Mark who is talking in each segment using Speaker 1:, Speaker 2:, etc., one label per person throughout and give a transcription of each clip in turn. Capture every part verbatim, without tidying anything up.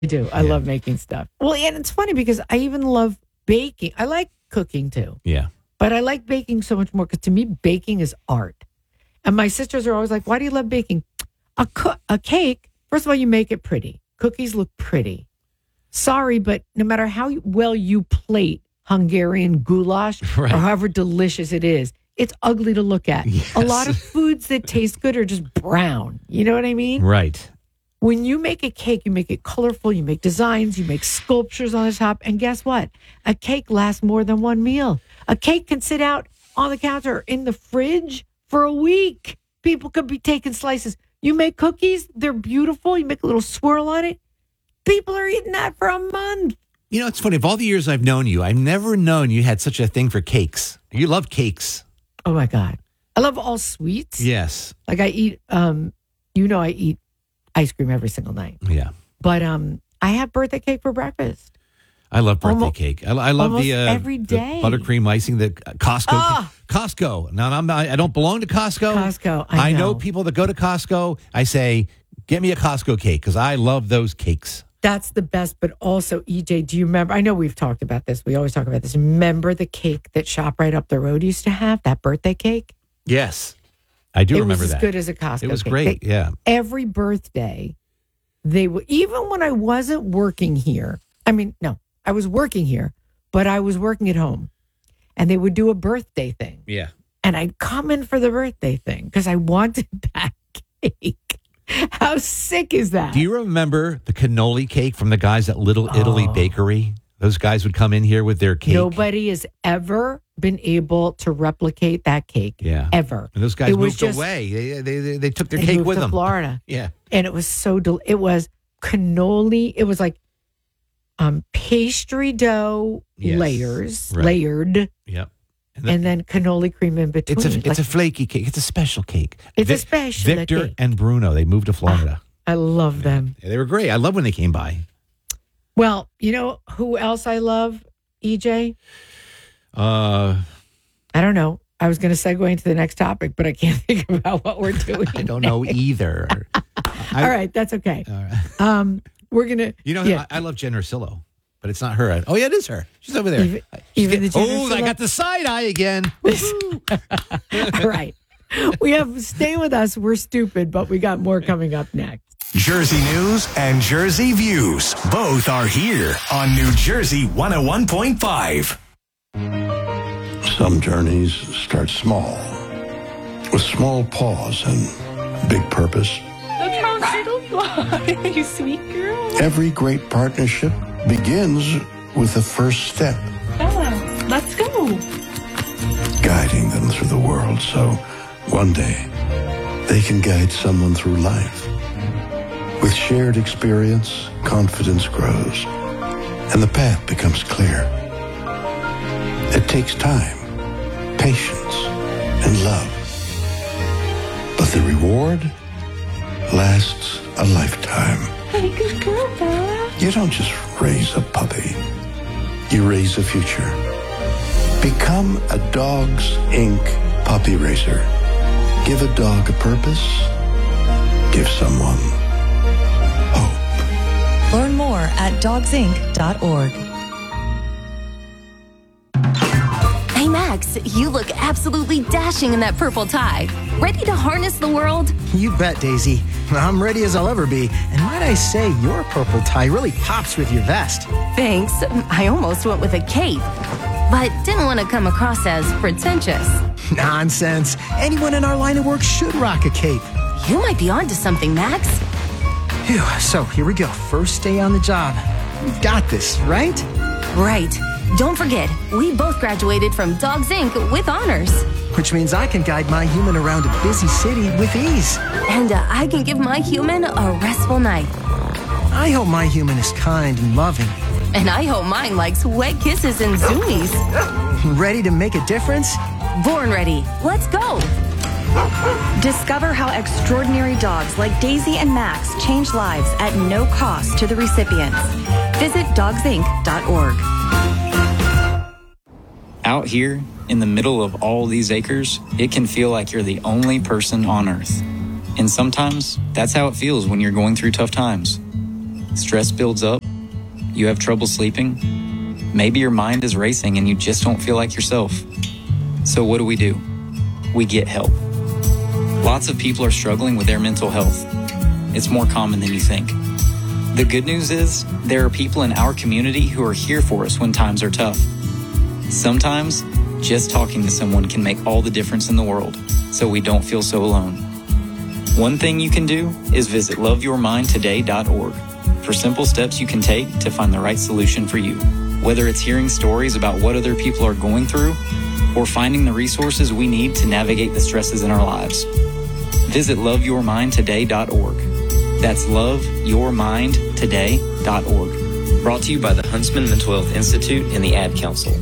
Speaker 1: I do. I
Speaker 2: Yeah.
Speaker 1: love making stuff. Well, and it's funny because I even love baking. I like cooking too,
Speaker 2: Yeah.
Speaker 1: but I like baking so much more because to me, baking is art. And my sisters are always like, "Why do you love baking?" A co- a cake. First of all, you make it pretty. Cookies look pretty. Sorry, but no matter how you- well you plate Hungarian goulash
Speaker 2: Right.
Speaker 1: or however delicious it is, it's ugly to look at.
Speaker 2: Yes.
Speaker 1: A lot of foods that taste good are just brown. You know what I mean?
Speaker 2: Right.
Speaker 1: When you make a cake, you make it colorful, you make designs, you make sculptures on the top. And guess what? A cake lasts more than one meal. A cake can sit out on the counter or in the fridge for a week. People could be taking slices. You make cookies, they're beautiful. You make a little swirl on it. People are eating that for a month.
Speaker 2: You know, it's funny. Of all the years I've known you, I've never known you had such a thing for cakes. You love cakes.
Speaker 1: Oh my God. I love all sweets.
Speaker 2: Yes.
Speaker 1: Like I eat, um, you know, I eat ice cream every single night.
Speaker 2: Yeah.
Speaker 1: But um, I have birthday cake for breakfast.
Speaker 2: I love birthday
Speaker 1: Almost-
Speaker 2: cake. I, I love the,
Speaker 1: almost
Speaker 2: uh,
Speaker 1: every
Speaker 2: the
Speaker 1: day.
Speaker 2: buttercream icing, the Costco.
Speaker 1: Ah!
Speaker 2: Costco. Now, I'm not, I don't belong to Costco.
Speaker 1: Costco, I
Speaker 2: know
Speaker 1: know.
Speaker 2: people that go to Costco. I say, get me a Costco cake because I love those cakes.
Speaker 1: That's the best. But also, E J, do you remember? I know we've talked about this. We always talk about this. Remember the cake that Shop Right Up the Road used to have? That birthday cake?
Speaker 2: Yes. I do
Speaker 1: it
Speaker 2: remember
Speaker 1: was
Speaker 2: that.
Speaker 1: as good as a Costco
Speaker 2: It was
Speaker 1: cake.
Speaker 2: great.
Speaker 1: They-
Speaker 2: yeah.
Speaker 1: Every birthday, they would, even when I wasn't working here, I mean, no, I was working here, but I was working at home. And they would do a birthday thing.
Speaker 2: Yeah.
Speaker 1: And I'd come in for the birthday thing because I wanted that cake. How sick is that?
Speaker 2: Do you remember the cannoli cake from the guys at Little Italy
Speaker 1: Oh.
Speaker 2: Bakery? Those guys would come in here with their cake.
Speaker 1: Nobody has ever been able to replicate that cake.
Speaker 2: Yeah.
Speaker 1: Ever.
Speaker 2: And those guys
Speaker 1: It was
Speaker 2: moved
Speaker 1: just-
Speaker 2: away. They, they, they, they took their
Speaker 1: They
Speaker 2: cake
Speaker 1: moved
Speaker 2: with
Speaker 1: to
Speaker 2: them.
Speaker 1: Florida.
Speaker 2: Yeah.
Speaker 1: And it was so, del- it was cannoli. It was like um, pastry dough
Speaker 2: Yes.
Speaker 1: layers,
Speaker 2: Right.
Speaker 1: layered,
Speaker 2: Yep. And
Speaker 1: and then cannoli cream in between.
Speaker 2: It's a it's
Speaker 1: Like,
Speaker 2: a flaky cake. It's a special cake.
Speaker 1: It's a
Speaker 2: Vic-
Speaker 1: special
Speaker 2: Victor
Speaker 1: cake.
Speaker 2: and Bruno, they moved to Florida.
Speaker 1: I love them.
Speaker 2: They were great. I love when they came by.
Speaker 1: Well, you know who else I love, E J?
Speaker 2: Uh,
Speaker 1: I don't know. I was going to segue into the next topic, but I can't think about what we're doing.
Speaker 2: I don't know either. I-
Speaker 1: All right, that's okay.
Speaker 2: All right.
Speaker 1: Um, we're gonna.
Speaker 2: You know,
Speaker 1: yeah.
Speaker 2: I, I love Jen Ursillo, but it's not her. Oh, yeah, it is her. She's over there.
Speaker 1: Even- even the Jen
Speaker 2: oh, I
Speaker 1: Ursillo?
Speaker 2: got the side eye again.
Speaker 1: All right. We have stay with us. We're stupid, but we got more coming up next.
Speaker 3: Jersey News and Jersey Views both are here on New Jersey one oh one point five.
Speaker 4: Some journeys start small, with small pause and big purpose.
Speaker 5: Look how she'll fly, you sweet girl.
Speaker 4: Every great partnership begins with the first step,
Speaker 5: Bella, let's go.
Speaker 4: guiding them through the world so one day they can guide someone through life. With shared experience, confidence grows, and the path becomes clear. It takes time, patience, and love. But the reward lasts a lifetime.
Speaker 5: Hey, good girl, Bella.
Speaker 4: You don't just raise a puppy. You raise a future. Become a Dogs Incorporated puppy raiser. Give a dog a purpose. Give someone hope.
Speaker 6: Learn more at dogs inc dot org.
Speaker 7: Hey Max, you look absolutely dashing in that purple tie. Ready to harness the world?
Speaker 8: You bet, Daisy. I'm ready as I'll ever be. And might I say, your purple tie really pops with your vest.
Speaker 7: Thanks. I almost went with a cape, but didn't want to come across as pretentious.
Speaker 8: Nonsense. Anyone in our line of work should rock a cape.
Speaker 7: You might be onto something, Max.
Speaker 8: Phew, so here we go. First day on the job. We've got this, right?
Speaker 7: Right. Don't forget, we both graduated from Dogs Incorporated with honors.
Speaker 8: Which means I can guide my human around a busy city with ease.
Speaker 7: And uh, I can give my human a restful night.
Speaker 8: I hope my human is kind and loving.
Speaker 7: And I hope mine likes wet kisses and zoomies.
Speaker 8: Ready to make a difference?
Speaker 7: Born ready. Let's go.
Speaker 6: Discover how extraordinary dogs like Daisy and Max change lives at no cost to the recipients. Visit dogs inc dot org.
Speaker 9: Out here, in the middle of all these acres, it can feel like you're the only person on Earth. And sometimes, that's how it feels when you're going through tough times. Stress builds up. You have trouble sleeping. Maybe your mind is racing and you just don't feel like yourself. So what do we do? We get help. Lots of people are struggling with their mental health. It's more common than you think. The good news is there are people in our community who are here for us when times are tough. Sometimes just talking to someone can make all the difference in the world, so we don't feel so alone. One thing you can do is visit love your mind today dot org for simple steps you can take to find the right solution for you. Whether it's hearing stories about what other people are going through or finding the resources we need to navigate the stresses in our lives. Visit love your mind today dot org. That's love your mind today dot org. Brought to you by the Huntsman Mental Health Institute and the Ad Council.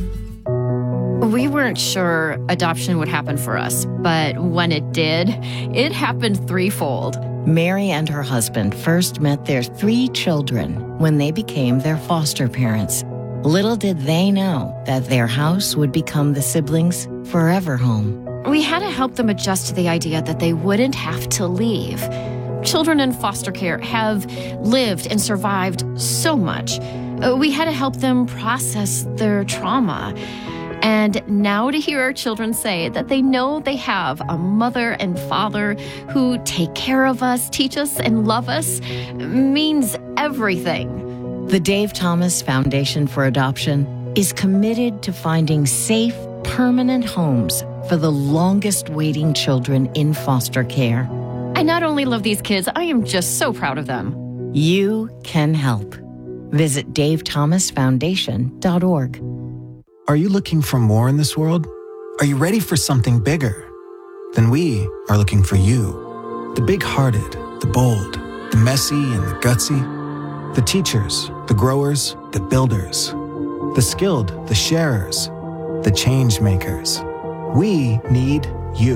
Speaker 10: We weren't sure adoption would happen for us, but when it did, it happened threefold.
Speaker 11: Mary and her husband first met their three children when they became their foster parents. Little did they know that their house would become the siblings' forever home.
Speaker 10: We had to help them adjust to the idea that they wouldn't have to leave. Children in foster care have lived and survived so much. We had to help them process their trauma. And now to hear our children say that they know they have a mother and father who take care of us, teach us, and love us means everything.
Speaker 11: The Dave Thomas Foundation for Adoption is committed to finding safe, permanent homes for the longest waiting children in foster care.
Speaker 10: I not only love these kids, I am just so proud of them.
Speaker 11: You can help. Visit dave thomas foundation dot org.
Speaker 8: Are you looking for more in this world? Are you ready for something bigger? Then we are looking for you. The big-hearted, the bold, the messy and the gutsy. The teachers, the growers, the builders. The skilled, the sharers, the change makers. We need you.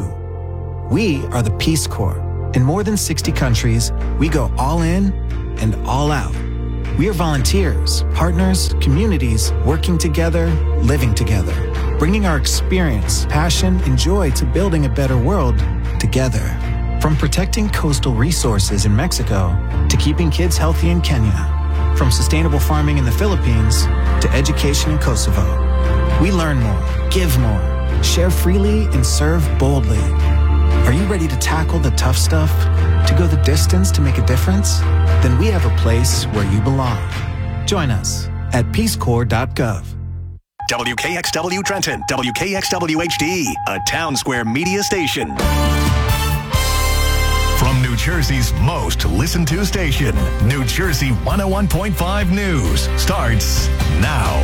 Speaker 8: We are the Peace Corps. In more than sixty countries, we go all in and all out. We are volunteers, partners, communities, working together, living together, bringing our experience, passion, and joy to building a better world together. From protecting coastal resources in Mexico to keeping kids healthy in Kenya, from sustainable farming in the Philippines to education in Kosovo. We learn more, give more, share freely, and serve boldly. Are you ready to tackle the tough stuff? To go the distance to make a difference? Then we have a place where you belong. Join us at peace corps dot gov.
Speaker 3: W K X W Trenton, W K X W H D, a Town Square media station. From New Jersey's most listened to station, New Jersey one oh one point five News starts now.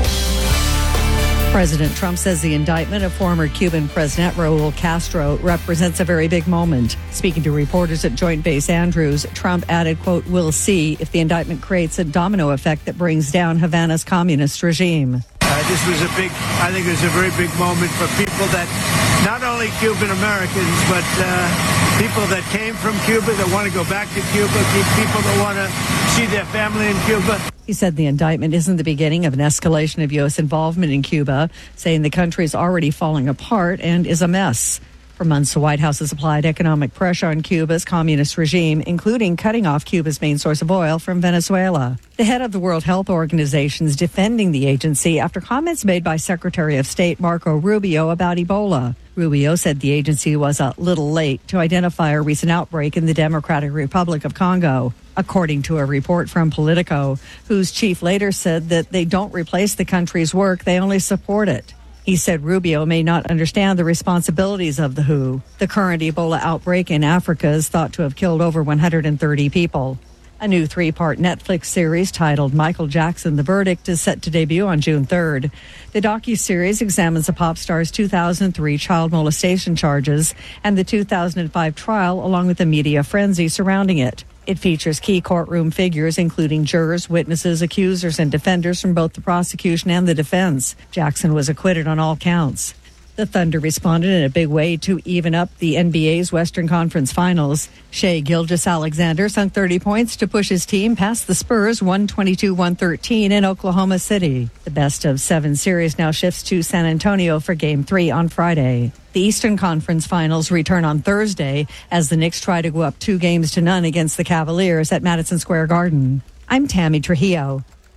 Speaker 12: President Trump says the indictment of former Cuban President Raul Castro represents a very big moment. Speaking to reporters at Joint Base Andrews, Trump added, quote, "We'll see if the indictment creates a domino effect that brings down Havana's communist regime."
Speaker 13: Uh, this was a big, I think it was a very big moment for people that, not only Cuban Americans, but uh, people that came from Cuba, that want to go back to Cuba, people that want to see their family in Cuba.
Speaker 12: He said the indictment isn't the beginning of an escalation of U S involvement in Cuba, saying the country is already falling apart and is a mess. For months, the White House has applied economic pressure on Cuba's communist regime, including cutting off Cuba's main source of oil from Venezuela. The head of the World Health Organization is defending the agency after comments made by Secretary of State Marco Rubio about Ebola. Rubio said the agency was a little late to identify a recent outbreak in the Democratic Republic of Congo, according to a report from Politico, whose chief later said that they don't replace the country's work, they only support it. He said Rubio may not understand the responsibilities of the W H O. The current Ebola outbreak in Africa is thought to have killed over one hundred thirty people. A new three-part Netflix series titled Michael Jackson: The Verdict is set to debut on June third. The docuseries examines the pop star's two thousand three child molestation charges and the two thousand five trial, along with the media frenzy surrounding it. It features key courtroom figures, including jurors, witnesses, accusers, and defenders from both the prosecution and the defense. Jackson was acquitted on all counts. The Thunder responded in a big way to even up the N B A's Western Conference Finals. Shai Gilgeous-Alexander sunk thirty points to push his team past the Spurs one twenty-two one thirteen in Oklahoma City. The best of seven series now shifts to San Antonio for Game three on Friday. The Eastern Conference Finals return on Thursday as the Knicks try to go up two games to none against the Cavaliers at Madison Square Garden. I'm Tammy Trujillo.